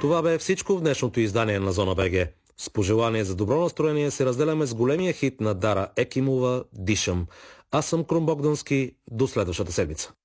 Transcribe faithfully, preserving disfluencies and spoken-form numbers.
Това бе всичко в днешното издание на Зона БГ. С пожелание за добро настроение се разделяме с големия хит на Дара Екимова «Дишам». Аз съм Крум Богдански. До следващата седмица.